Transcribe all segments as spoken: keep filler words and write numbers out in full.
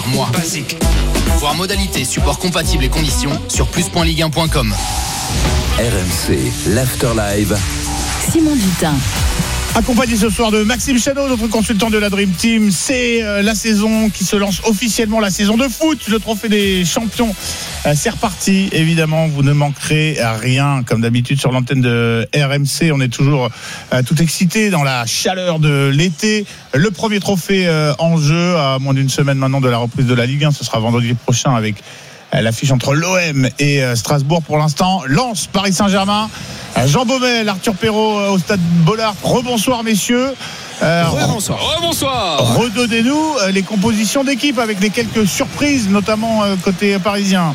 Moi, basique. Voir modalité, support compatible et conditions sur plus point ligue un point com. R M C, l'Afterlive. Simon Dutin. Accompagné ce soir de Maxime Chanot, notre consultant de la Dream Team. C'est euh, la saison qui se lance officiellement, la saison de foot, le trophée des champions. Euh, c'est reparti, évidemment, vous ne manquerez à rien, comme d'habitude sur l'antenne de R M C. On est toujours euh, tout excité dans la chaleur de l'été. Le premier trophée euh, en jeu, à moins d'une semaine maintenant de la reprise de la Ligue un. Ce sera vendredi prochain avec euh, l'affiche entre l'O M et euh, Strasbourg pour l'instant. Lens, Paris Saint-Germain. Jean Baumel, Arthur Perrault au stade Bollard. Rebonsoir messieurs. Euh, Rebonsoir. Rebonsoir. Redonnez-nous les compositions d'équipe avec les quelques surprises, notamment côté parisien.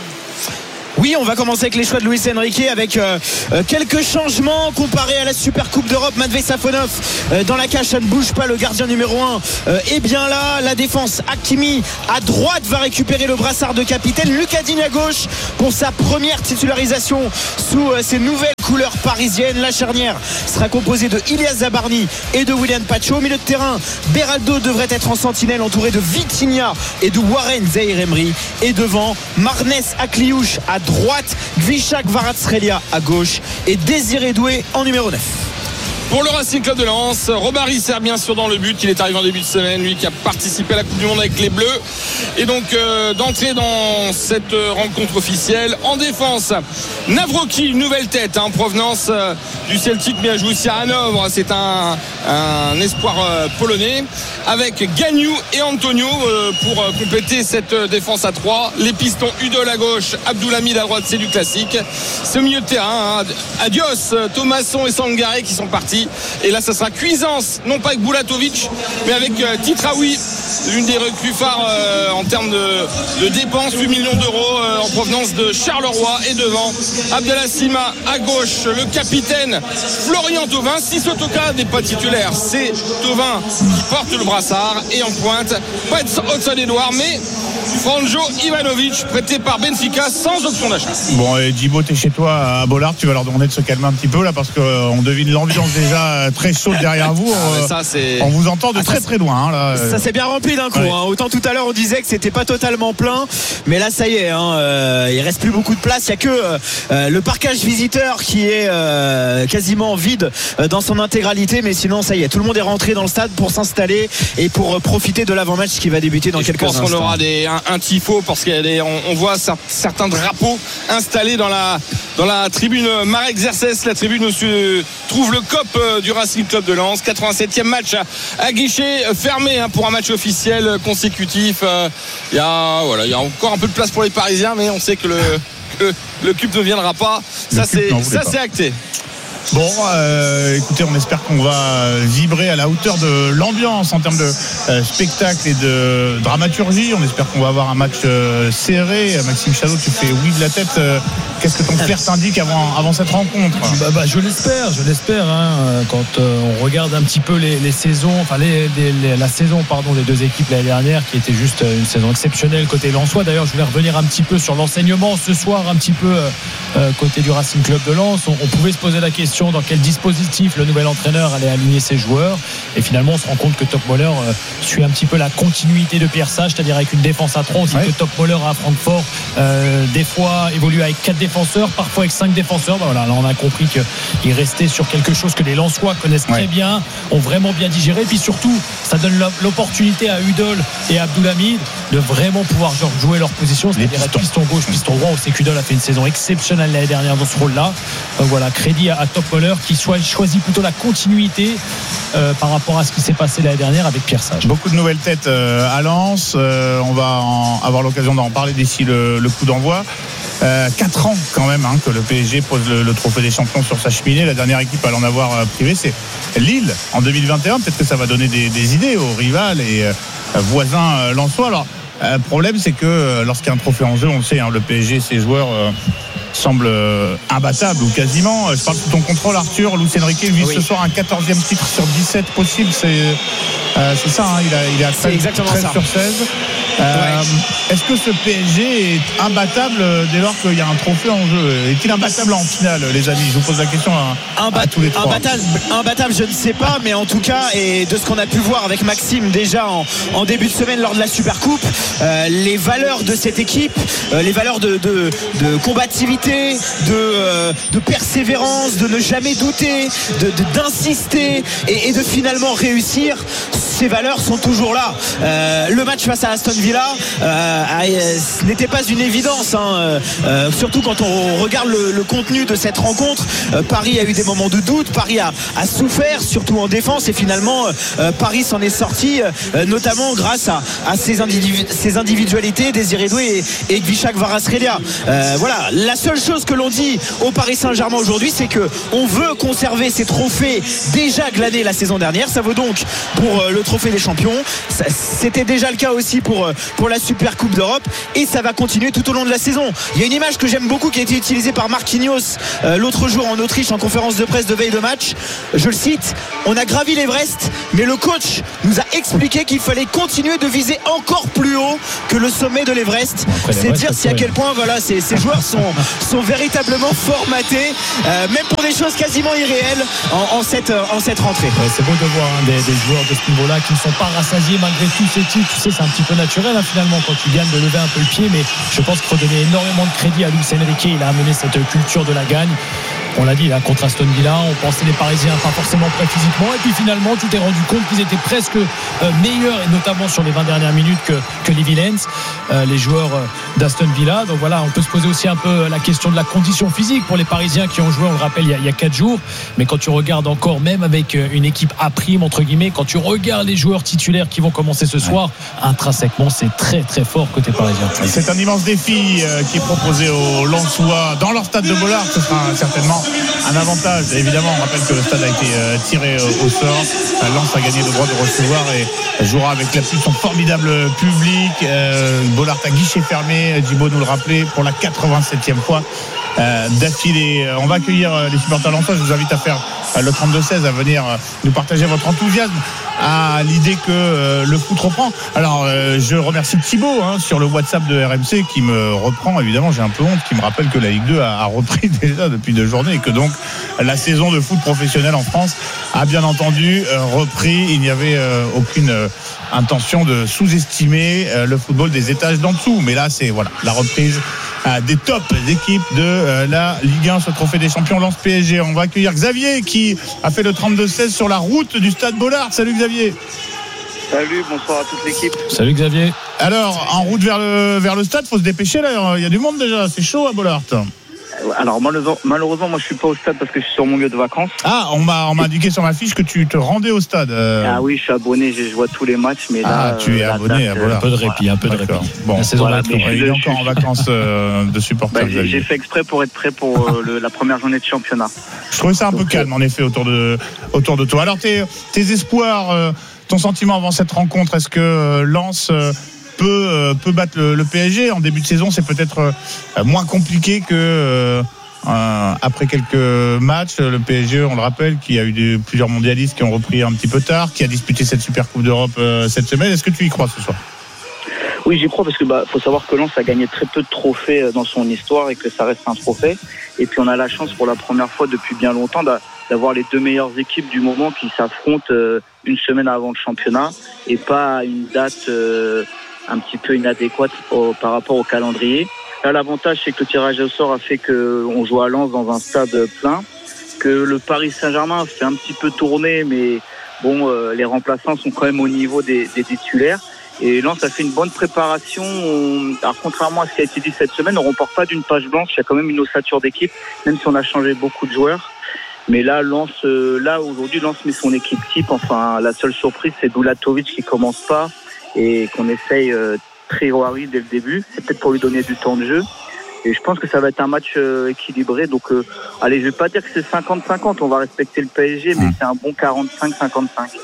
Oui, on va commencer avec les choix de Luis Enrique avec euh, quelques changements comparés à la Super Coupe d'Europe. Matvei Safonov euh, dans la cage, ça ne bouge pas. Le gardien numéro un euh, est bien là. La défense, Hakimi à droite va récupérer le brassard de capitaine. Lucas Digne à gauche pour sa première titularisation sous euh, ses nouvelles couleurs parisiennes. La charnière sera composée de Ilias Zabarni et de William Pacho. Au milieu de terrain, Beraldo devrait être en sentinelle entouré de Vitinha et de Warren Zaïre-Emery. Et devant, Marnes Akliouche à droite, Gvishak Kvaratskhelia à gauche et Désiré Doué en numéro neuf. Pour le Racing Club de Lens, Romary sert bien sûr dans le but. Il est arrivé en début de semaine, lui qui a participé à la Coupe du Monde avec les Bleus. Et donc euh, d'entrer dans cette rencontre officielle. En défense, Nawrocki, une nouvelle tête, en hein, provenance euh, du Celtic, mais a joué aussi à Hanovre. C'est un, un espoir euh, polonais. Avec Gagnou et Antonio euh, pour euh, compléter cette euh, défense à trois. Les pistons, Udol à gauche, Abdoulhamid à droite, c'est du classique. C'est au milieu de terrain, hein. Adios, Thomasson et Sangaré qui sont partis. Et là ça sera Cuisance, non pas avec Bulatovic mais avec euh, Titraoui, l'une des recrues phares euh, en termes de, de dépenses, huit millions d'euros euh, en provenance de Charleroi. Et devant Abdelassima à gauche, le capitaine Florian Thauvin. Si ce Toka n'est pas titulaire, c'est Thauvin qui porte le brassard. Et en pointe, pas Hudson-Edouard mais Franjo Ivanovic, prêté par Benfica sans option d'achat. Bon, et Djibo, t'es chez toi à Bollard, tu vas leur demander de se calmer un petit peu là parce qu'on devine l'ambiance déjà très chaude derrière vous. Ah, ça, c'est... On vous entend de ah, très très loin. Hein, là. Ça s'est bien rempli d'un coup. Ouais. Hein. Autant tout à l'heure on disait que c'était pas totalement plein, mais là ça y est. Hein, euh, il reste plus beaucoup de place. Il y a que euh, le parcage visiteur qui est euh, quasiment vide euh, dans son intégralité, mais sinon ça y est, tout le monde est rentré dans le stade pour s'installer et pour euh, profiter de l'avant-match qui va débuter dans et quelques instants. Je pense instants. qu'on aura des, un, un tifo parce qu'on on voit certains drapeaux installés dans la dans la tribune Marek Zerces, la tribune où se trouve le C O P du Racing Club de Lens. quatre-vingt-septième match à, à guichet fermé hein, pour un match officiel consécutif. Il euh, y a voilà, il y a encore un peu de place pour les Parisiens, mais on sait que le que le C U P ne viendra pas. Ça c'est ça c'est acté. Bon, euh, écoutez, on espère qu'on va vibrer à la hauteur de l'ambiance en termes de euh, spectacle et de dramaturgie. On espère qu'on va avoir un match euh, serré. Maxime Chanot, tu fais oui de la tête. Euh, qu'est-ce que ton père t'indique avant, avant cette rencontre ? bah, bah, Je l'espère, je l'espère. Hein, quand euh, on regarde un petit peu les, les saisons, enfin les, les, les, la saison pardon, des deux équipes l'année dernière, qui était juste une saison exceptionnelle côté lensois. D'ailleurs, je voulais revenir un petit peu sur l'enseignement ce soir, un petit peu euh, côté du Racing Club de Lens. On, on pouvait se poser la question dans quel dispositif le nouvel entraîneur allait aligner ses joueurs, et finalement on se rend compte que Topmöller euh, suit un petit peu la continuité de Pierre Sage, c'est-à-dire avec une défense à trois. On sait ouais. que Topmöller à Francfort euh, des fois évolue avec quatre défenseurs, parfois avec cinq défenseurs. Ben voilà, là on a compris qu'il restait sur quelque chose que les Lensois connaissent ouais. très bien, ont vraiment bien digéré, et puis surtout ça donne l'opportunité à Udol et à Abdoulhamid de vraiment pouvoir genre, jouer leur position, c'est-à-dire être piston gauche, piston droit. On sait qu'Udol a fait une saison exceptionnelle l'année dernière dans ce rôle-là. Donc voilà, crédit à, à Topmöller qui choisit plutôt la continuité euh, par rapport à ce qui s'est passé l'année dernière avec Pierre Sage. Beaucoup de nouvelles têtes euh, à Lens. Euh, on va en avoir l'occasion d'en parler d'ici le, le coup d'envoi. Euh, quatre ans quand même hein, que le P S G pose le, le trophée des champions sur sa cheminée. La dernière équipe à l'en avoir euh, privé, c'est Lille en deux mille vingt et un. Peut-être que ça va donner des, des idées aux rivales et euh, voisins euh, lensois. Alors, le euh, problème, c'est que euh, lorsqu'il y a un trophée en jeu, on le sait, hein, le P S G, ses joueurs euh, semblent euh, imbattables ou quasiment. Je parle sous ton contrôle, Arthur. Luis Enrique vise oui. ce soir un quatorzième titre sur dix-sept possible. C'est, euh, c'est ça, hein, il a, il a treize, exactement treize ça. sur seize. Euh, ouais. Est-ce que ce P S G est imbattable dès lors qu'il y a un trophée en jeu? Est-il imbattable en finale, les amis? Je vous pose la question à, Imbat- à tous les trois. Imbattable, imbattable, je ne sais pas, mais en tout cas, et de ce qu'on a pu voir avec Maxime déjà en, en début de semaine lors de la Supercoupe, euh, les valeurs de cette équipe, euh, les valeurs de, de, de combativité, de, euh, de persévérance, de ne jamais douter, de, de, d'insister et, et de finalement réussir, ces valeurs sont toujours là. Euh, le match face à Aston Villa euh, ce n'était pas une évidence, hein, euh, surtout quand on regarde le, le contenu de cette rencontre. euh, Paris a eu des moments de doute, Paris a, a souffert surtout en défense, et finalement euh, Paris s'en est sorti euh, notamment grâce à, à ses, individu- ses individualités, Désiré Doué et, et Gvishak Kvaratskhelia. euh, voilà, la seule chose que l'on dit au Paris Saint-Germain aujourd'hui, c'est que on veut conserver ces trophées déjà glanés la saison dernière. Ça vaut donc pour euh, le trophée des champions, ça, c'était déjà le cas aussi pour, pour la Super Coupe d'Europe, et ça va continuer tout au long de la saison. Il y a une image que j'aime beaucoup qui a été utilisée par Marquinhos euh, l'autre jour en Autriche en conférence de presse de veille de match. Je le cite: on a gravi l'Everest, mais le coach nous a expliqué qu'il fallait continuer de viser encore plus haut que le sommet de l'Everest. C'est dire si à quel point voilà, ces, ces joueurs sont, sont véritablement formatés, euh, même pour des choses quasiment irréelles en, en, cette, en cette rentrée. Ouais, c'est beau de voir hein, des, des joueurs de ce niveau-là qui ne sont pas rassasiés malgré tous ces titres. Tu sais, c'est un petit peu naturel hein, finalement quand tu gagnes de lever un peu le pied, mais je pense qu'il faut donner énormément de crédit à Luis Enrique. Il a amené cette culture de la gagne. On l'a dit là, contre Aston Villa, on pensait les Parisiens pas forcément prêts physiquement, et puis finalement tu t'es rendu compte qu'ils étaient presque euh, meilleurs, et notamment sur les vingt dernières minutes que, que les Villains, euh, les joueurs euh, d'Aston Villa. Donc voilà, on peut se poser aussi un peu la question de la condition physique pour les Parisiens qui ont joué, on le rappelle, il y a, il y a quatre jours. Mais quand tu regardes encore, même avec une équipe à prime entre guillemets, quand tu regardes les joueurs titulaires qui vont commencer ce soir, intrinsèquement c'est très très fort côté parisien. C'est un immense défi euh, qui est proposé aux Lensois dans leur stade de Bollaert. Ce sera certainement un avantage. Évidemment, on rappelle que le stade a été euh, tiré euh, au sort. Lens a gagné le droit de recevoir et jouera avec l'appui de son formidable public. Euh, Bollaert à guichet fermé, Djibo nous le rappelait, pour la quatre-vingt-septième fois euh, d'affilée. On va accueillir euh, les supporters lensois. Je vous invite à faire euh, le trente-deux seize, à venir euh, nous partager votre enthousiasme à l'idée que euh, le foot reprend. Alors euh, je remercie Thibaut hein, sur le WhatsApp de R M C qui me reprend, évidemment j'ai un peu honte, qui me rappelle que la Ligue deux a, a repris déjà depuis deux journées et que donc la saison de foot professionnel en France a bien entendu euh, repris. Il n'y avait euh, aucune euh, intention de sous-estimer euh, le football des étages d'en dessous, mais là c'est voilà la reprise euh, des top équipes de euh, la Ligue un, ce trophée des champions Lens P S G. On va accueillir Xavier qui a fait le trente-deux seize sur la route du stade Bollaert. Salut Xavier. Salut, bonsoir à toute l'équipe. Salut Xavier. Alors, en route vers le, vers le stade, faut se dépêcher là, il y a du monde déjà, c'est chaud à Bollaert. Alors malheureusement, malheureusement, moi je suis pas au stade parce que je suis sur mon lieu de vacances. Ah, on m'a, on m'a indiqué sur ma fiche que tu te rendais au stade. Euh... Ah oui, je suis abonné, je vois tous les matchs, mais là. Ah, tu es euh, abonné à Bollaert. Un peu de répit, un peu de D'accord. répit. Bon, la saison voilà, va être longue. il est encore en vacances euh, de supporters. Bah, j'ai, j'ai fait exprès pour être prêt pour euh, le, la première journée de championnat. Je trouvais ça un peu Donc, calme en effet autour de, autour de toi. Alors tes, tes espoirs, euh, ton sentiment avant cette rencontre, est-ce que euh, Lens euh, peut, euh, peut battre le, le P S G en début de saison? C'est peut-être euh, moins compliqué que euh, euh, après quelques matchs. Le P S G, on le rappelle, qui a eu des, plusieurs mondialistes qui ont repris un petit peu tard, qui a disputé cette Super Coupe d'Europe euh, cette semaine. Est-ce que tu y crois ce soir? Oui, j'y crois parce que bah faut savoir que Lens a gagné très peu de trophées dans son histoire et que ça reste un trophée. Et puis on a la chance pour la première fois depuis bien longtemps d'avoir les deux meilleures équipes du moment qui s'affrontent une semaine avant le championnat et pas à une date un petit peu inadéquate au, par rapport au calendrier. Là, l'avantage, c'est que le tirage au sort a fait qu'on joue à Lens dans un stade plein, que le Paris Saint-Germain fait un petit peu tourner, mais bon, euh, les remplaçants sont quand même au niveau des, des titulaires. Et Lens a fait une bonne préparation. On, alors, contrairement à ce qui a été dit cette semaine, on ne repart pas d'une page blanche. Il y a quand même une ossature d'équipe, même si on a changé beaucoup de joueurs. Mais là, Lens, euh, là aujourd'hui, Lens met son équipe type. Enfin, la seule surprise, c'est Dulatovic qui commence pas et qu'on essaye euh, Traoré dès le début. C'est peut-être pour lui donner du temps de jeu. Et je pense que ça va être un match euh, équilibré. Donc, euh, allez, je vais pas dire que c'est cinquante cinquante. On va respecter le P S G, mais c'est un bon quarante-cinq cinquante-cinq.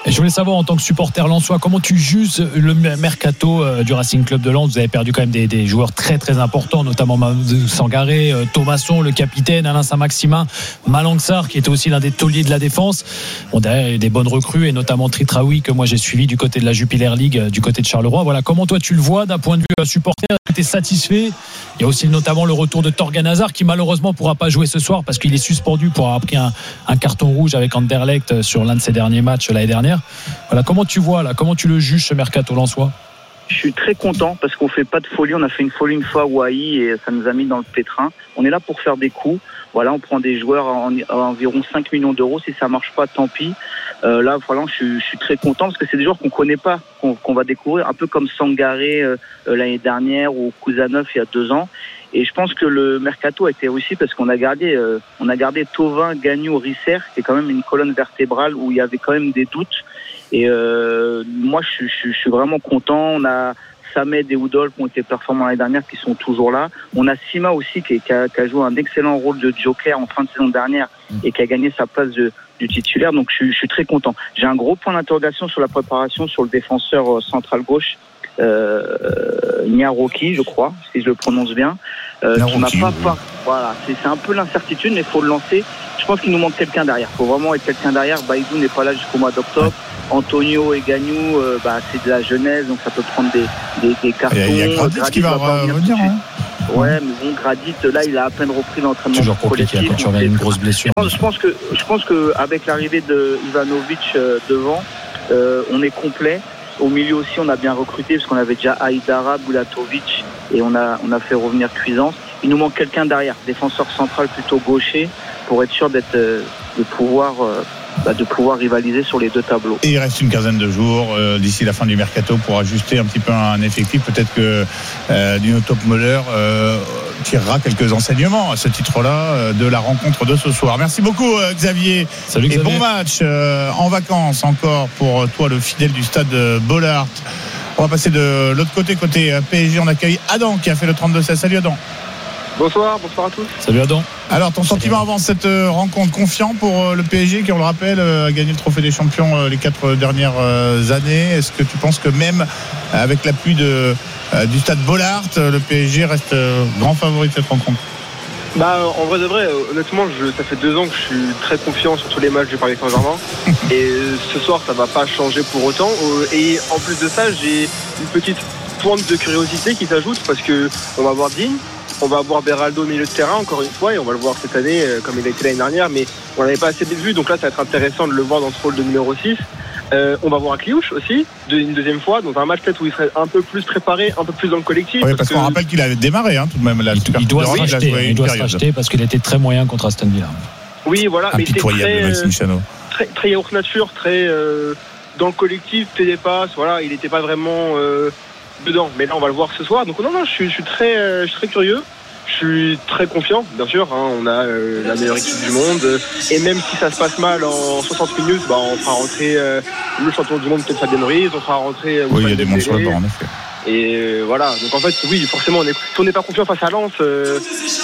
Et je voulais savoir, en tant que supporter lensois, comment tu juges le mercato euh, du Racing Club de Lens. Vous avez perdu quand même des, des joueurs très très importants, notamment Mamadou Sangaré, euh, Thomasson, le capitaine, Alain Saint-Maximin, Malang Sarr, qui était aussi l'un des tauliers de la défense. Bon, derrière, il y a eu des bonnes recrues, et notamment Tritraoui, que moi j'ai suivi du côté de la Jupiler League, euh, du côté de Charleroi. Voilà, comment toi tu le vois d'un point de vue euh, supporter? Est-ce que tu es satisfait? Il y a aussi notamment le retour de Torgan Hazard, qui malheureusement ne pourra pas jouer ce soir parce qu'il est suspendu pour avoir pris un, un carton rouge avec Anderlecht sur l'un de ses derniers matchs l'année dernière. Voilà, comment tu vois là, comment tu le juges ce mercato lensois? Je suis très content parce qu'on fait pas de folie. On a fait une folie une fois au Haï et ça nous a mis dans le pétrin. On est là pour faire des coups. Voilà, on prend des joueurs à, à environ cinq millions d'euros. Si ça marche pas, tant pis. Euh, là, vraiment, je suis, je suis très content parce que c'est des joueurs qu'on connaît pas, qu'on, qu'on va découvrir, un peu comme Sangaré euh, l'année dernière ou Kouzanov il y a deux ans. Et je pense que le mercato a été réussi parce qu'on a gardé, euh, on a gardé Thauvin, Gagnou, Risser, qui est quand même une colonne vertébrale où il y avait quand même des doutes. Et euh, moi, je, je, je suis vraiment content. On a Samed et Oudol qui ont été performants l'année dernière, qui sont toujours là. On a Sima aussi qui, qui, a, qui a joué un excellent rôle de joker en fin de saison dernière et qui a gagné sa place de, du titulaire. Donc, je, je suis très content. J'ai un gros point d'interrogation sur la préparation sur le défenseur central gauche. Euh, Niaroki, je crois, si je le prononce bien, euh, qui m'a pas, pas voilà, c'est, c'est un peu l'incertitude, mais il faut le lancer. Je pense qu'il nous manque quelqu'un derrière. Il faut vraiment être quelqu'un derrière. Baïdou n'est pas là jusqu'au mois d'octobre. Antonio et Gagnou, euh, bah, c'est de la jeunesse, donc ça peut prendre des, des, des cartons. Il y a, y a Gradit qui va revenir. Hein. Ouais, mais bon, Gradit, là, il a à peine repris l'entraînement toujours compliqué collectif. Quand tu reviens une grosse blessure. Je pense, je pense que, je pense que avec l'arrivée de Ivanovic euh, devant, euh, on est complet. Au milieu aussi, on a bien recruté parce qu'on avait déjà Aïdara, Bulatovic et on a, on a fait revenir Cuisance. Il nous manque quelqu'un derrière, défenseur central plutôt gaucher, pour être sûr d'être, de pouvoir, bah, de pouvoir rivaliser sur les deux tableaux. Et il reste une quinzaine de jours euh, d'ici la fin du mercato pour ajuster un petit peu un effectif. Peut-être que euh, Dino Topmöller euh, tirera quelques enseignements à ce titre-là euh, de la rencontre de ce soir. Merci beaucoup euh, Xavier. Salut Xavier. Et bon match euh, en vacances encore pour toi, le fidèle du stade Bollaert. On va passer de l'autre côté, côté P S G. On accueille Adam qui a fait le trente-deux seize. Salut Adam. Bonsoir, bonsoir à tous. Salut Adam. Alors ton sentiment avant cette rencontre, confiant pour le P S G qui, on le rappelle, a gagné le trophée des champions les quatre dernières années. Est-ce que tu penses que même avec l'appui de, du stade Bollaert, le P S G reste grand favori de cette rencontre? Bah en vrai de vrai, honnêtement, je, ça fait deux ans que je suis très confiant sur tous les matchs du Paris Saint-Germain. Et ce soir, ça va pas changer pour autant. Et en plus de ça, j'ai une petite pointe de curiosité qui s'ajoute parce que on va voir Digne. On va avoir Beraldo au milieu de terrain encore une fois et on va le voir cette année comme il a été l'année dernière, mais on n'avait pas assez de vues, donc là ça va être intéressant de le voir dans ce rôle de numéro six. Euh, on va voir Kliouch aussi de, une deuxième fois dans un match peut-être où il serait un peu plus préparé, un peu plus dans le collectif. Oui, parce, parce qu'on que... rappelle qu'il avait démarré hein, tout de même là. Il, il doit se racheter, il doit se racheter parce qu'il était très moyen contre Aston Villa. Oui, voilà, mais il était très, Maxime Chanot. très très yaourt nature, très euh, dans le collectif, fait des passes, voilà, il n'était pas vraiment euh, dedans. Mais là on va le voir ce soir. Donc non non, je suis, je suis très, euh, je suis très curieux. Je suis très confiant, bien sûr. Hein, on a euh, la meilleure équipe du monde. Et même si ça se passe mal en soixante minutes, bah, on fera rentrer euh, le champion du monde, peut-être Fabien Ruiz. On fera rentrer. Euh, oui, il y a des bons sur le banc, en effet. Et euh, voilà. Donc en fait, oui, forcément, on est, si on n'est pas confiant face à Lens, euh,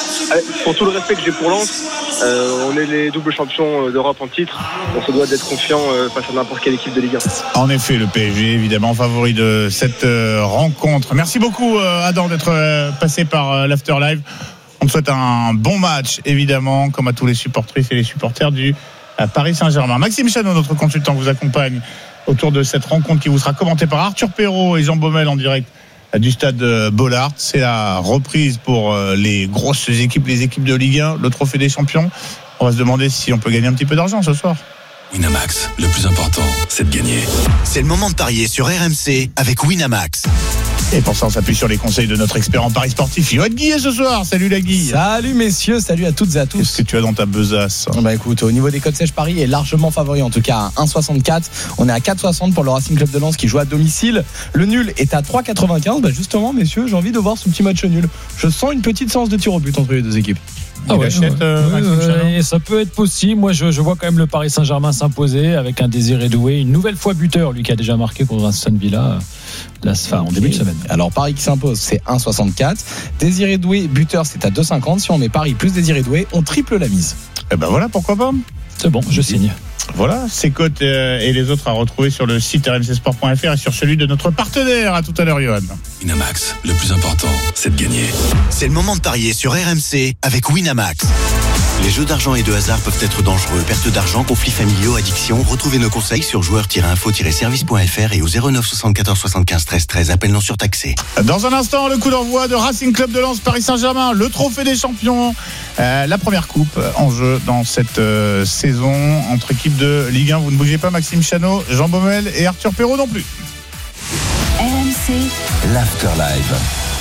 pour tout le respect que j'ai pour Lens, euh, on est les doubles champions d'Europe en titre. On se doit d'être confiant euh, face à n'importe quelle équipe de Ligue un. En effet, le P S G, évidemment, favori de cette euh, rencontre. Merci beaucoup, euh, Adam, d'être euh, passé par euh, l'After Live. On te souhaite un bon match, évidemment, comme à tous les supportrices et les supporters du euh, Paris Saint-Germain. Maxime Chanot, notre consultant, vous accompagne autour de cette rencontre qui vous sera commentée par Arthur Perrault et Jean Baumel en direct du stade Bollaert. C'est la reprise pour les grosses équipes, les équipes de Ligue un, le trophée des champions. On va se demander si on peut gagner un petit peu d'argent ce soir. Winamax, le plus important, c'est de gagner. C'est le moment de parier sur R M C avec Winamax. Et pour ça, on s'appuie sur les conseils de notre expert en paris sportif, Yoann Guillet, ce soir. Salut la Guille. Salut messieurs, salut à toutes et à tous. Qu'est-ce que tu as dans ta besace? Bah écoute, au niveau des codes sèches, Paris est largement favori, en tout cas à un virgule soixante-quatre. On est à quatre virgule soixante pour le Racing Club de Lens qui joue à domicile. Le nul est à trois virgule quatre-vingt-quinze. Bah justement, messieurs, j'ai envie de voir ce petit match nul. Je sens une petite séance de tir au but entre les deux équipes. Ah ouais, ouais, euh, ouais, ça peut être possible. Moi, je, je vois quand même le Paris Saint-Germain s'imposer avec un Désiré Doué, une nouvelle fois buteur, lui qui a déjà marqué contre Aston Villa là, enfin, en début de semaine. Alors Paris qui s'impose, c'est un virgule soixante-quatre. Désiré Doué buteur, c'est à deux virgule cinquante. Si on met Paris plus Désiré Doué, on triple la mise. Et ben voilà, pourquoi pas. C'est bon, je signe. Voilà, ces cotes et les autres à retrouver sur le site r m c sport point f r et sur celui de notre partenaire. À tout à l'heure, Johan. Winamax, le plus important, c'est de gagner. C'est le moment de parier sur R M C avec Winamax. Les jeux d'argent et de hasard peuvent être dangereux. Perte d'argent, conflits familiaux, addiction. Retrouvez nos conseils sur joueurs tiret info tiret service point f r et au zéro neuf soixante-quatorze soixante-quinze treize treize. Appel non surtaxé. Dans un instant, le coup d'envoi de Racing Club de Lens Paris Saint-Germain, le trophée des champions, euh, la première coupe en jeu dans cette euh, saison entre équipes de Ligue un. Vous ne bougez pas, Maxime Chanot, Jean Baumel et Arthur Perrault non plus. R M C, l'Afterlife.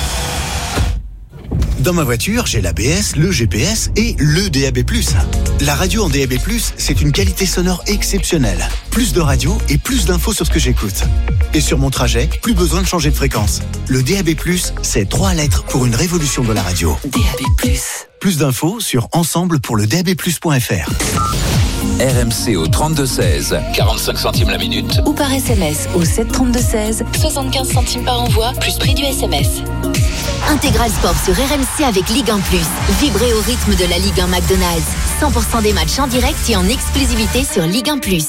Dans ma voiture, j'ai l'A B S, le G P S et le D A B plus. La radio en D A B plus, c'est une qualité sonore exceptionnelle. Plus de radio et plus d'infos sur ce que j'écoute. Et sur mon trajet, plus besoin de changer de fréquence. Le D A B plus, c'est trois lettres pour une révolution de la radio. D A B plus. Plus d'infos sur ensemble pour le d a b plus point f r. R M C au trente-deux seize, quarante-cinq centimes la minute. Ou par S M S au sept trente-deux seize, soixante-quinze centimes par envoi, plus prix du S M S. Intégral Sport sur R M C avec Ligue un plus. Vibrez au rythme de la Ligue un McDonald's. cent pour cent des matchs en direct et en exclusivité sur Ligue un plus.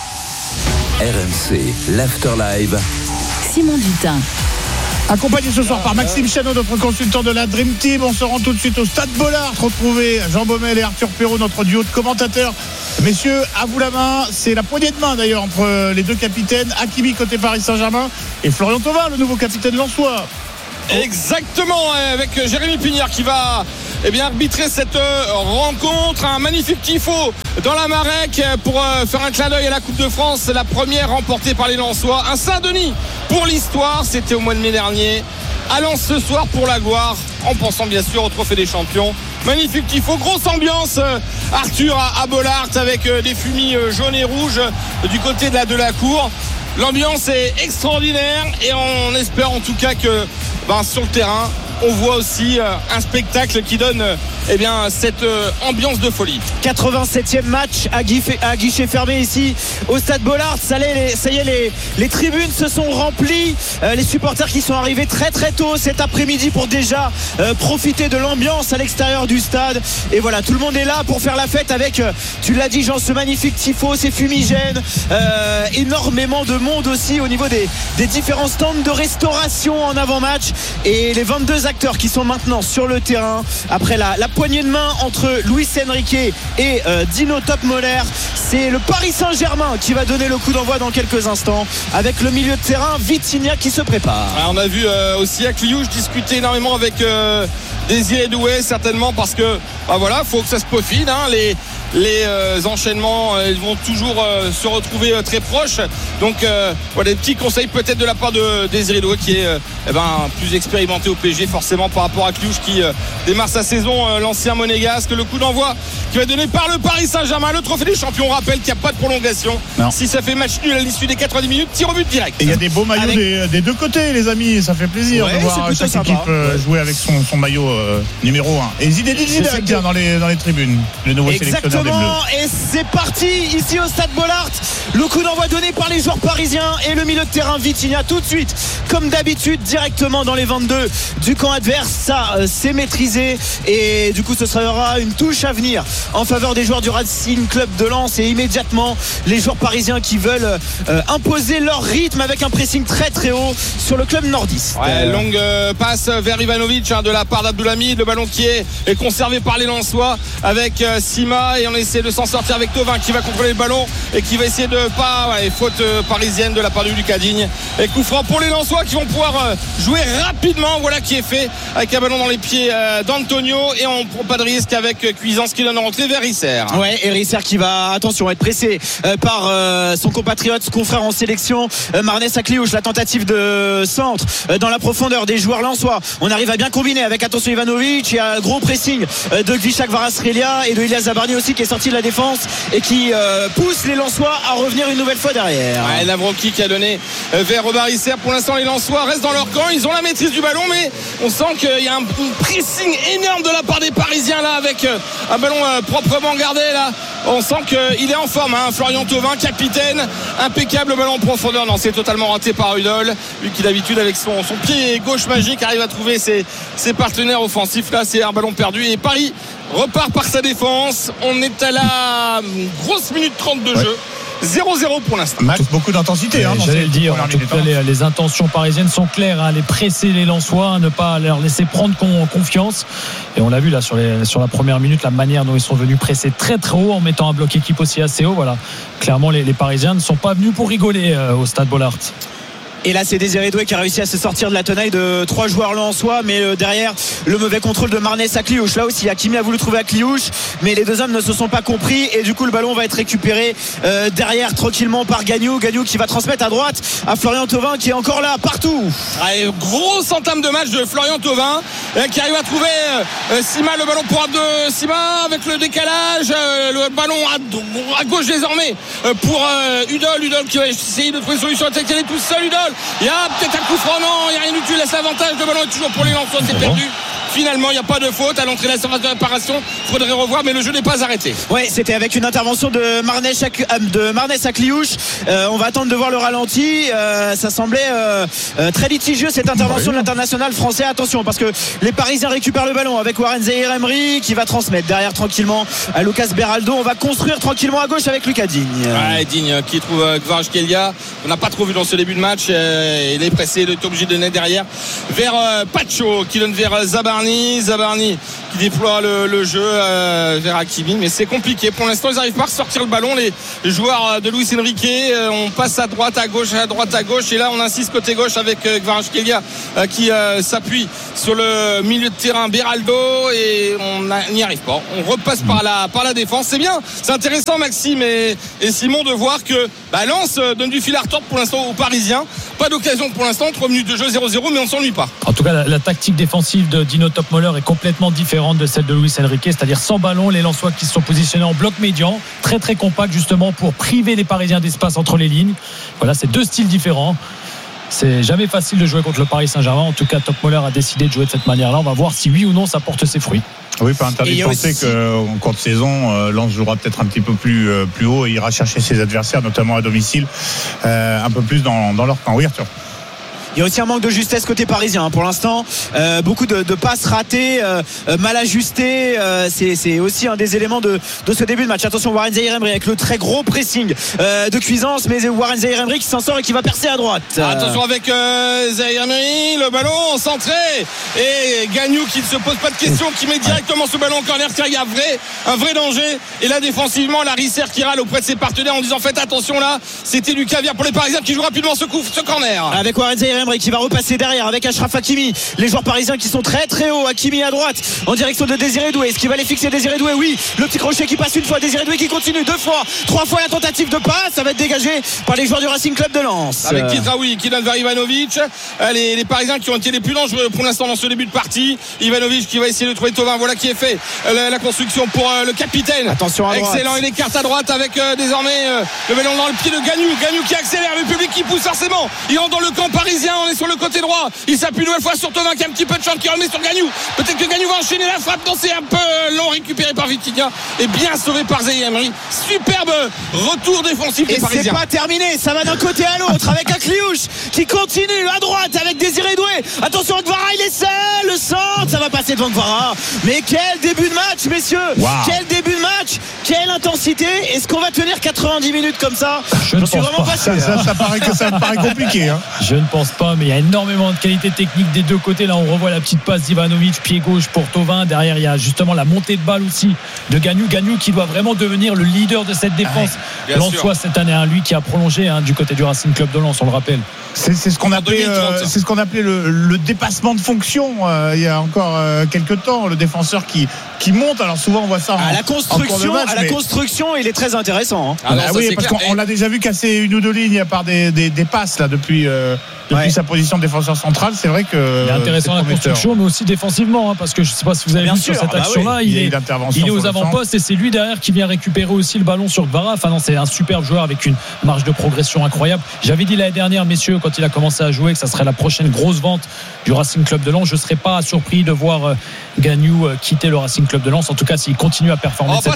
R M C, l'Afterlife. Simon Dutin. Accompagné ce soir par Maxime Chanot, notre consultant de la Dream Team. On se rend tout de suite au Stade Bollaert, retrouver Jean Baumel et Arthur Perrault, notre duo de commentateurs. Messieurs, à vous la main. C'est la poignée de main d'ailleurs entre les deux capitaines, Hakimi côté Paris Saint-Germain et Florian Thauvin, le nouveau capitaine lensois. Exactement, avec Jérémy Pignard qui va eh bien, arbitrer cette rencontre. Un magnifique tifo dans la Marec pour faire un clin d'œil à la Coupe de France, la première remportée par les Lensois. Un Saint-Denis pour l'histoire, c'était au mois de mai dernier. À Lens ce soir pour la gloire, en pensant bien sûr au trophée des champions. Magnifique tifo, grosse ambiance Arthur à, à Bollaert avec des fumis jaunes et rouges du côté de la, de la cour. L'ambiance est extraordinaire et on espère en tout cas que ben, sur le terrain on voit aussi euh, un spectacle qui donne euh, eh bien, cette euh, ambiance de folie. quatre-vingt-septième match à, guichet, à guichet fermé ici au Stade Bollaert. Ça, les, ça y est, les, les tribunes se sont remplies. Euh, les supporters qui sont arrivés très très tôt cet après-midi pour déjà euh, profiter de l'ambiance à l'extérieur du stade. Et voilà, tout le monde est là pour faire la fête avec, euh, tu l'as dit Jean, ce magnifique tifo, ces fumigènes. Euh, énormément de monde aussi au niveau des, des différents stands de restauration en avant-match. Et les vingt-deux acteurs qui sont maintenant sur le terrain après la, la poignée de main entre Luis Enrique et euh, Dino Topmöller. C'est le Paris Saint-Germain qui va donner le coup d'envoi dans quelques instants avec le milieu de terrain Vitinha qui se prépare. Alors on a vu euh, aussi Akliouche discuter énormément avec euh, Désiré Doué, certainement parce que bah voilà, faut que ça se peaufine, hein, les les euh, enchaînements euh, ils vont toujours euh, se retrouver euh, très proches, donc euh, voilà, des petits conseils peut-être de la part de Désiré Doué qui est euh, eh ben, plus expérimenté au P S G forcément par rapport à Kliouche qui euh, démarre sa saison, euh, l'ancien monégasque. Le coup d'envoi qui va être donné par le Paris Saint-Germain, le trophée des champions. On rappelle qu'il n'y a pas de prolongation. Non. Si ça fait match nul à l'issue des quatre-vingt-dix minutes, tir au but direct. Et il y a des beaux maillots avec... des, des deux côtés, les amis, ça fait plaisir ouais, de voir chaque sympa. équipe euh, jouer avec son, son maillot euh, numéro un. Et Zinedine Zidane que... dans les, dans les tribunes, le nouveau Exactement. sélectionneur des Bleus. Et c'est parti ici au Stade Bollaert. Le coup d'envoi donné par les joueurs parisiens et le milieu de terrain Vitinha tout de suite, comme d'habitude, directement dans les vingt-deux du camp adverse. Ça, euh, c'est maîtrisé et du coup, ce sera une touche à venir en faveur des joueurs du Racing Club de Lens et immédiatement les joueurs parisiens qui veulent euh, imposer leur rythme avec un pressing très très haut sur le club nordiste. Ouais, euh... longue euh, passe vers Ivanovic hein, de la part d'Abdoulhamid, le ballon qui est, est conservé par les Lensois avec euh, Sima et on essaie de s'en sortir avec Thauvin qui va contrôler le ballon et qui va essayer de pas ouais, faute euh, parisienne de la part de Lucas Digne et coup franc pour les Lensois qui vont pouvoir euh, jouer rapidement. Voilà qui est fait avec un ballon dans les pieds euh, d'Antonio et on prend pas de risque avec euh, Cuisance qui donne en rentrée vers Risser. Ouais, et Risser qui va attention être pressé euh, par euh, son compatriote, son confrère en sélection euh, Marnès Akliouche. La tentative de centre euh, dans la profondeur des joueurs lensois. On arrive à bien combiner avec attention Ivanovic et un gros pressing euh, de Gvishak Varasrelia et de Ilias Zabarni aussi qui est sorti de la défense et qui euh, pousse les Lensois à revenir une nouvelle fois derrière. Ouais, Lavroki qui a donné euh, vers Robert Risser. Pour l'instant les Lensois restent dans leur camp, ils ont la maîtrise du ballon mais on sent qu'il y a un, un pressing énorme de la part des Parisiens là avec euh, un ballon euh, proprement gardé là. On sent qu'il est en forme hein. Florian Thauvin, capitaine, impeccable ballon en profondeur. Non, c'est totalement raté par Rudol, lui qui d'habitude avec son, son pied gauche magique arrive à trouver ses, ses partenaires offensifs. Là c'est un ballon perdu et Paris repart par sa défense. On est à la grosse minute trente de ouais. jeu. zéro zéro pour l'instant. Max, beaucoup d'intensité. Hein, j'allais le dire, en tout cas, les, les intentions parisiennes sont claires, hein, les presser les Lensois, hein, ne pas leur laisser prendre con, confiance. Et on l'a vu là sur, les, sur la première minute, la manière dont ils sont venus presser très très haut en mettant un bloc équipe aussi assez haut. Voilà. Clairement, les, les Parisiens ne sont pas venus pour rigoler euh, au Stade Bollaert. Et là, c'est Désiré Doué qui a réussi à se sortir de la tenaille de trois joueurs lensois, mais euh, derrière le mauvais contrôle de Marnès à Cliouche. Là aussi, Hakimi a voulu trouver à Cliouche, mais les deux hommes ne se sont pas compris et du coup, le ballon va être récupéré euh, derrière tranquillement par Gagnou. Gagnou qui va transmettre à droite à Florian Thauvin qui est encore là partout. Allez, grosse entame de match de Florian Thauvin euh, qui arrive à trouver euh, Sima, le ballon pour Abde Sima avec le décalage, euh, le ballon à, à gauche désormais euh, pour euh, Udol. Udol qui va essayer de trouver une solution. Il est tout seul, Udol. Il y a peut-être un coup franc, non, il n'y a rien du tout, il laisse l'avantage, le ballon est toujours pour les Lensois, c'est perdu. Finalement, il n'y a pas de faute à l'entrée de la surface de réparation. Il faudrait revoir, mais le jeu n'est pas arrêté. Ouais, c'était avec une intervention de Marnès à, de Marnès à Cliouche. Euh, on va attendre de voir le ralenti. Euh, ça semblait euh, euh, très litigieux cette intervention de l'international français. Attention, parce que les Parisiens récupèrent le ballon avec Warren Zaïre-Emery qui va transmettre derrière tranquillement à Lucas Beraldo. On va construire tranquillement à gauche avec Lucas Digne. Ouais, Digne qui trouve euh, Kvaratskhelia. On n'a pas trop vu dans ce début de match. Euh, il est pressé, il est obligé de donner derrière vers euh, Pacho qui donne vers euh, Zabarni. Zabarni qui déploie le, le jeu euh, vers Hakimi, mais c'est compliqué pour l'instant, ils n'arrivent pas à ressortir le ballon, les joueurs de Luis Enrique. euh, on passe à droite à gauche à droite à gauche et là on insiste côté gauche avec euh, Kvaratskhelia euh, qui euh, s'appuie sur le milieu de terrain Beraldo et on n'y arrive pas, on repasse par la, par la défense. C'est bien, c'est intéressant Maxime et, et Simon de voir que bah, Lens donne du fil à retordre pour l'instant aux Parisiens. Pas d'occasion pour l'instant, trois minutes de jeu zéro zéro, mais on ne s'ennuie pas. En tout cas, la, la tactique défensive de Dino Topmoller est complètement différente de celle de Luis Enrique, c'est-à-dire sans ballon, les Lensois qui se sont positionnés en bloc médian, très très compact justement pour priver les Parisiens d'espace entre les lignes. Voilà, c'est deux styles différents. C'est jamais facile de jouer contre le Paris Saint-Germain. En tout cas, Topmoller a décidé de jouer de cette manière-là. On va voir si oui ou non ça porte ses fruits. Oui, pas interdit de penser aussi... qu'en cours de saison, euh, Lens jouera peut-être un petit peu plus, euh, plus haut et ira chercher ses adversaires, notamment à domicile, euh, un peu plus dans, dans leur camp. Oui, Arthur. Il y a aussi un manque de justesse côté parisien hein, pour l'instant. Euh, beaucoup de, de passes ratées, euh, mal ajustées. Euh, c'est, c'est aussi un des éléments de, de ce début de match. Attention, Warren Zaïre-Emery avec le très gros pressing euh, de Cuisance, mais Warren Zaïre-Emery qui s'en sort et qui va percer à droite. Euh... Attention avec euh, Zaïre-Emery, le ballon centré et Gagnou qui ne se pose pas de questions, qui met directement ce ballon en corner. Il y a vrai, un vrai danger. Et là défensivement, la Risser qui râle auprès de ses partenaires en disant faites attention là. C'était du caviar pour les Parisiens qui jouent rapidement ce coup, ce corner. Avec Warren Zaïre-Emery qui va repasser derrière avec Achraf Hakimi, les joueurs parisiens qui sont très très hauts. Hakimi à droite en direction de Désiré Doué. Est-ce qu'il va les fixer Désiré Doué? Oui, le petit crochet qui passe une fois, Désiré Doué qui continue deux fois, trois fois la tentative de passe, ça va être dégagé par les joueurs du Racing Club de Lens. Avec Kitraoui qui donne vers Ivanovic. Les, les Parisiens qui ont été les plus dangereux pour l'instant dans ce début de partie. Ivanovic qui va essayer de trouver Thauvin, voilà qui est fait. La, la construction pour euh, le capitaine. Attention à droite. Excellent, il écarte à droite avec euh, désormais euh, le ballon dans le pied de Gagnou. Gagnou qui accélère, le public qui pousse forcément. Il rentre dans le camp parisien, on est sur le côté droit. Il s'appuie une nouvelle fois sur Thauvin qui a un petit peu de chance, qui remet sur Gagnou. Peut-être que Gagnou va enchaîner la frappe. Non, c'est un peu long, récupéré par Vitinha et bien sauvé par Zaïre-Emery. Superbe retour défensif des et Parisiens. C'est pas terminé, ça va d'un côté à l'autre avec un Cliouche qui continue à droite avec Désiré Doué. Attention, Gvara, il est seul, le centre, ça va passer devant Gvara. Mais quel début de match, messieurs. Wow. Quel début de match, quelle intensité. Est-ce qu'on va tenir quatre-vingt-dix minutes comme ça? Je ne suis pense vraiment pas. pas sûr. Ça, ça, ça, paraît que ça me paraît compliqué. Hein. Je ne pense pas, mais il y a énormément de qualité technique des deux côtés. Là, on revoit la petite passe d'Ivanovic, pied gauche pour Thauvin. Derrière, il y a justement la montée de balle aussi de Gagnou. Gagnou qui doit vraiment devenir le leader de cette défense. Ah, Lensois cette année, hein, lui qui a prolongé hein, du côté du Racing Club de Lens, on le rappelle. C'est, c'est ce qu'on appelait, euh, c'est ce qu'on appelait le, le dépassement de fonction euh, il y a encore euh, quelques temps. Le défenseur qui qui monte. Alors souvent on voit ça. À en, la construction, match, à la mais... construction, il est très intéressant. Hein. Ah, ah, oui, parce clair. qu'on l'a déjà vu casser une ou deux lignes par des, des, des passes là depuis. Euh, Depuis ouais. sa position de défenseur central, c'est vrai que. Il est intéressant la construction, mais aussi défensivement, hein, parce que je ne sais pas si vous avez Bien vu sûr, sur cette bah action-là, oui. il, il, est, il est aux avant-postes et c'est lui derrière qui vient récupérer aussi le ballon sur Gvara. Enfin non, c'est un superbe joueur avec une marge de progression incroyable. J'avais dit l'année dernière, messieurs, quand il a commencé à jouer, que ça serait la prochaine grosse vente du Racing Club de Lens. Je ne serais pas surpris de voir Gagnou quitter le Racing Club de Lens. En tout cas, s'il continue à performer oh, de cette pas cette manière. saison,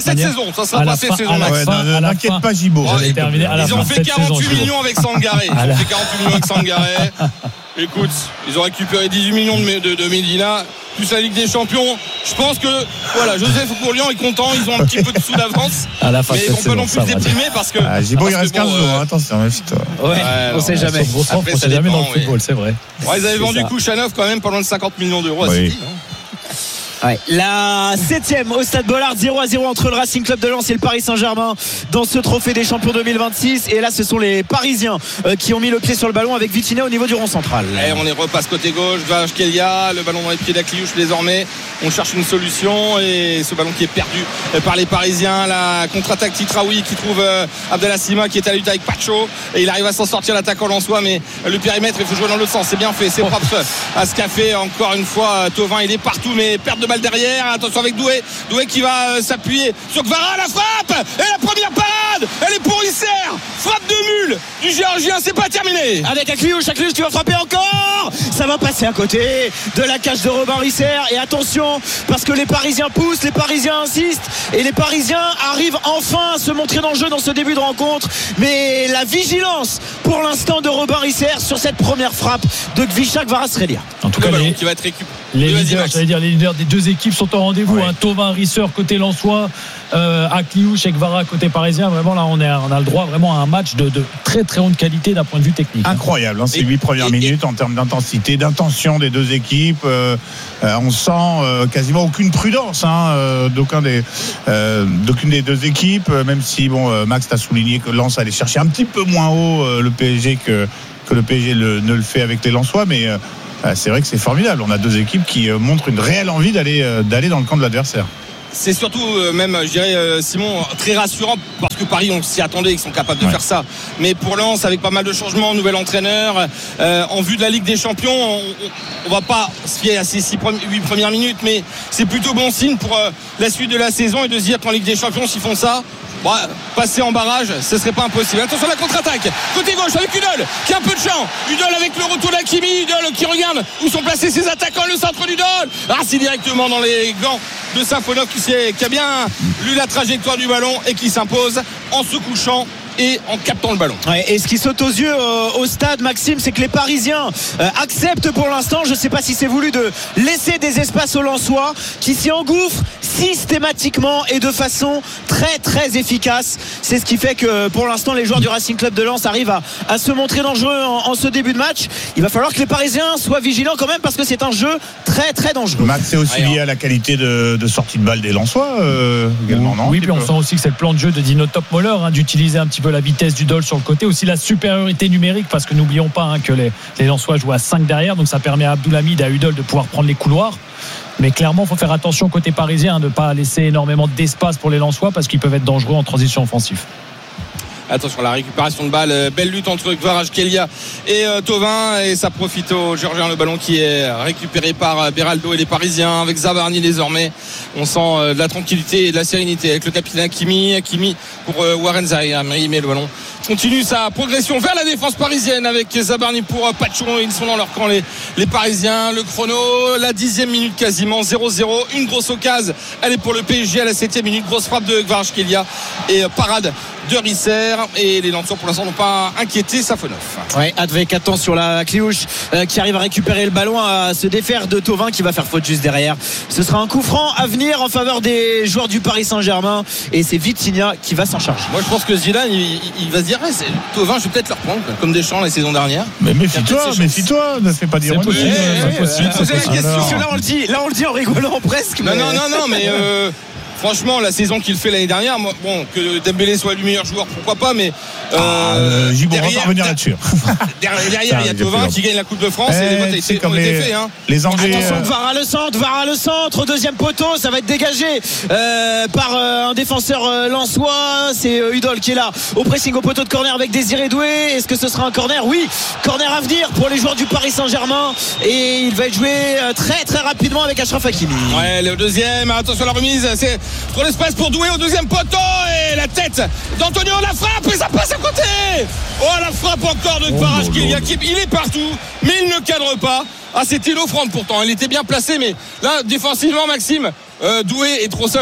saison. Ça sera À la pas cette fin- saison. à la Ouais, fin- non, à la n'inquiète fin- pas, Gibo. J'allais Ouais, terminer à la Ils fin ont de fait cette quarante-huit saison, millions avec Sangaré. Ils À ont la- fait quarante-huit millions avec Sangaré. Écoute, ils ont récupéré dix-huit millions de, de, de Medina, plus la Ligue des Champions. Je pense que, voilà, Joseph Courlian est content. Ils ont un petit peu de sous d'avance. À la fin Mais de ils cette vont pas non saison, plus ça va. déprimer parce que. Ah, Gibo, il parce reste que bon, quinze jours. euh, hein, Attention, méfie-toi. Ouais, Ouais, on alors, sait jamais. Sauf gros sens, Après, on ça sait jamais dans le dépend, oui. football, c'est vrai. Ouais, ils avaient C'est vendu ça. Kouchanov quand même pas loin de cinquante millions d'euros à Oui. City. hein. Ouais. La septième au Stade Bollard, zéro à zéro entre le Racing Club de Lens et le Paris Saint-Germain dans ce trophée des champions deux mille vingt-six. Et là, ce sont les Parisiens euh, qui ont mis le pied sur le ballon avec Vitinha au niveau du rond central. Et on les repasse côté gauche, Varage Kelia, le ballon dans les pieds d'Akliouche désormais. On cherche une solution et ce ballon qui est perdu par les Parisiens. La contre-attaque Titraoui qui trouve euh, Abdallah Sima qui est à la lutte avec Pacho et il arrive à s'en sortir l'attaquant lensois, mais le périmètre il faut jouer dans l'autre sens. C'est bien fait, c'est propre à ce qu'a fait encore une fois Thauvin. Il est partout, mais perte de balle derrière. Attention avec Doué, Doué qui va euh, s'appuyer sur Kvara, la frappe et la première parade, elle est pour Isser. Frappe de mule du Géorgien, c'est pas terminé. Avec Akliouche, Akliouche qui va frapper encore. Ça va passer à côté de la cage de Robin Risser. Et attention, parce que les Parisiens poussent, les Parisiens insistent et les Parisiens arrivent enfin à se montrer dans le jeu dans ce début de rencontre. Mais la vigilance pour l'instant de Robin Risser sur cette première frappe de Gvishak Kvaratskhelia. En tout Le cas, ballon les, qui va être récupéré. les Oui, vas-y, leaders, Max. j'allais dire, les leaders des deux équipes sont au rendez-vous. Ouais. Hein. Thauvin, Risser côté Lensois, euh, Akliouche et Kvara côté parisien. Vraiment, là, on, est, on a le droit vraiment à un match de, de très très haute qualité d'un point de vue technique. hein. Incroyable, hein, ces Et- huit premières et- minutes en termes d'intensité, d'intention des deux équipes. Euh, euh, on sent euh, quasiment aucune prudence hein, euh, d'aucun des, euh, d'aucune des deux équipes, euh, même si bon, euh, Max t'a souligné que Lens allait chercher un petit peu moins haut euh, le P S G que, que le P S G le- ne le fait avec les Lensois, mais euh, euh, c'est vrai que c'est formidable. On a deux équipes qui euh, montrent une réelle envie d'aller, euh, d'aller dans le camp de l'adversaire. C'est surtout euh, même, je dirais, euh, Simon, très rassurant parce que Paris, on s'y attendait, ils sont capables de Ouais. faire ça. Mais pour Lens, avec pas mal de changements, nouvel entraîneur, euh, en vue de la Ligue des Champions, on, on, on va pas se fier à ces six premi- huit premières minutes, mais c'est plutôt bon signe pour euh, la suite de la saison et de se dire qu'en Ligue des Champions, s'ils font ça, bon, passer en barrage, ce serait pas impossible. Attention à la contre-attaque, côté gauche avec Udol, qui a un peu de champ. Udol avec le retour d'Hakimi, Udol qui regarde où sont placés ses attaquants, le centre d'Udol. Ah, c'est directement dans les gants de Safonov qui, sait, qui a bien lu la trajectoire du ballon et qui s'impose en se couchant et en captant le ballon. Ouais, et ce qui saute aux yeux euh, au stade, Maxime, c'est que les Parisiens euh, acceptent pour l'instant, je ne sais pas si c'est voulu, de laisser des espaces aux Lensois qui s'y engouffrent systématiquement et de façon très très efficace. C'est ce qui fait que pour l'instant les joueurs du Racing Club de Lens arrivent à, à se montrer dangereux en, en ce début de match. Il va falloir que les Parisiens soient vigilants quand même parce que c'est un jeu très très dangereux. Max, c'est aussi Ouais, lié à la qualité de, de sortie de balle des Lensois euh, également, non? Oui, un puis petit on peu. sent aussi que c'est le plan de jeu de Dino Topmoller hein, d'utiliser un petit peu la vitesse du Dol sur le côté, aussi la supériorité numérique parce que n'oublions pas hein, que les, les Lensois jouent à cinq derrière, donc ça permet à Abdoulhamid et à Udol de pouvoir prendre les couloirs. Mais clairement, il faut faire attention côté parisien hein, de ne pas laisser énormément d'espace pour les Lensois parce qu'ils peuvent être dangereux en transition offensive. Attention, la récupération de balle, euh, belle lutte entre Kvaraj Kelia et euh, Thauvin, et ça profite aux Géorgiens, le ballon qui est récupéré par euh, Beraldo et les Parisiens avec Zabarni désormais. On sent euh, de la tranquillité et de la sérénité avec le capitaine Hakimi, Hakimi pour euh, Warren Zaïre, mais le ballon continue sa progression vers la défense parisienne avec Zabarni pour euh, Pacho. Ils sont dans leur camp les, les Parisiens. Le chrono, la dixième minute quasiment, zéro zéro, une grosse occasion, elle est pour le P S G à la septième minute, grosse frappe de Kvaraj Kelia et euh, parade de Risser, et les Lensois pour l'instant n'ont pas inquiété Safonov. Ouais, avec attention sur la Kliouche euh, qui arrive à récupérer le ballon, à se défaire de Thauvin qui va faire faute juste derrière. Ce sera un coup franc à venir en faveur des joueurs du Paris Saint-Germain et c'est Vitinha qui va s'en charger. Moi je pense que Zidane il, il va se dire ouais, c'est, Thauvin je vais peut-être le reprendre comme Deschamps la saison dernière. Mais méfie-toi, Il y a méfie-toi, ne fais pas dire C'est possible, Ouais, c'est ouais, possible, ouais, c'est posez la possible. question. Parce que là on le dit, là on le dit en rigolant presque. Non mais- non non non mais euh, franchement la saison qu'il fait l'année dernière, moi, bon que Dembélé soit le meilleur joueur pourquoi pas, mais euh, Ah, euh, Gibo, on va pas revenir là-dessus. derrière, derrière, Ça, il y a j'ai Thauvin plus qui gagne la Coupe de France Eh, et les votes ont tu sais, été, comme ont été les- faits hein. Les Anglais. Attention, euh, Kvara le centre, Kvara le centre, deuxième poteau, ça va être dégagé euh, par euh, un défenseur euh, lensois, c'est euh, Udol qui est là au pressing au poteau de corner avec Désiré Doué. Est-ce que ce sera un corner? Oui, corner à venir pour les joueurs du Paris Saint-Germain et il va être joué euh, très très rapidement avec Achraf Hakimi. Ouais, le deuxième, attention à la remise, c'est trop d'espace pour Doué au deuxième poteau et la tête d'Antonio, la frappe et ça passe à côté. Oh la frappe encore de Kvaraj Kelia, qui il est partout, mais il ne cadre pas. Ah c'était l'offrande pourtant, il était bien placé, mais là défensivement Maxime, euh, Doué est trop seul. Hein.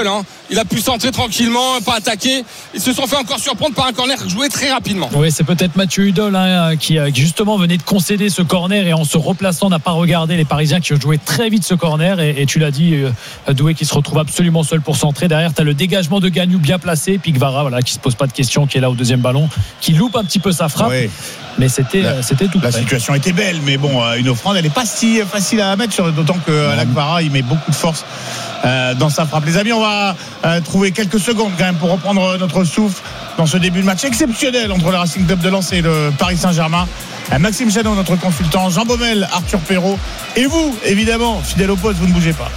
il a pu centrer tranquillement, pas attaquer. Ils se sont fait encore surprendre par un corner joué très rapidement. Oui, c'est peut-être Mathieu Hudol hein, qui, qui justement venait de concéder ce corner et en se replaçant n'a pas regardé les Parisiens qui ont joué très vite ce corner et, et tu l'as dit, euh, Doué qui se retrouve absolument seul pour centrer. Derrière, tu as le dégagement de Gagnou bien placé, puis Gvara voilà, qui se pose pas de questions, qui est là au deuxième ballon, qui loupe un petit peu sa frappe. Oui. Mais c'était, la, c'était tout La près. situation était belle, mais bon, une offrande, elle n'est pas si facile à mettre, d'autant que Lagvara, il met beaucoup de force euh, dans sa frappe. Les amis, on va euh, trouver quelques secondes quand même pour reprendre notre souffle dans ce début de match exceptionnel entre le Racing Club de Lens et le Paris Saint-Germain. Euh, Maxime Chanot, notre consultant, Jean Baumel, Arthur Perrault, et vous, évidemment, fidèle au poste, vous ne bougez pas.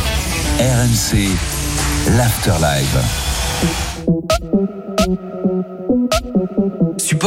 R M C, l'Afterlife.